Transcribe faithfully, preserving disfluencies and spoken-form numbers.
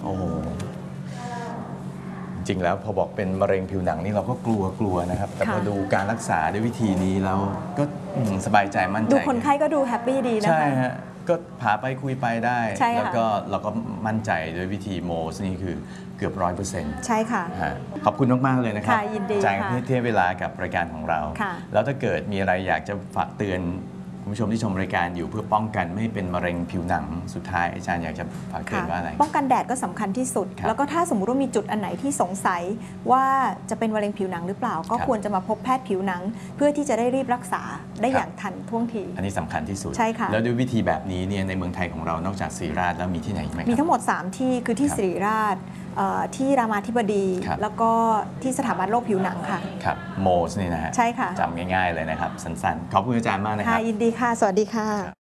โอ้จริงแล้วพอบอกเป็นมะเร็งผิวหนังนี่เราก็กลัวกลัวนะครับแต่พอดูการรักษาด้วยวิธีนี้แล้วก็สบายใจมั่นใจดูคนไข้ก็ดูแฮปปี้ดีนะคะใช่ฮะก็พาไปคุยไปได้แล้วก็เราก็มั่นใจด้วยวิธีโมสนี่คือเกือบร้อยเปอร์เซ็นต์ใช่ค่ะขอบคุณมากๆเลยนะครับยินดีจากที่เที่ยวเวลากับรายการของเราแล้วถ้าเกิดมีอะไรอยากจะฝากเตือนคุณผู้ชมที่ชมรายการอยู่เพื่อป้องกันไม่ให้เป็นมะเร็งผิวหนังสุดท้ายอาจารย์อยากจะฝากเตือนว่าอะไรป้องกันแดดก็สำคัญที่สุดแล้วก็ถ้าสมมุติว่ามีจุดอันไหนที่สงสัยว่าจะเป็นมะเร็งผิวหนังหรือเปล่าก็ควรจะมาพบแพทย์ผิวหนังเพื่อที่จะได้รีบรักษาได้อย่างทันท่วงทีอันนี้สำคัญที่สุดใช่ค่ะแล้วด้วยวิธีแบบนี้เนี่ยในเมืองไทยของเรานอกจากศรีราชแล้วมีที่ไหนไหมมีทั้งหมดสามที่คือที่ศรีราชที่รามาธิบดีแล้วก็ที่สถาบันโรคผิวหนังค่ะครับโมสนี่นะฮะใช่ค่ะจำง่ายๆเลยนะครับสั้นๆขอบคุณอาจารย์มากนะครับยินดีค่ะสวัสดีค่ะ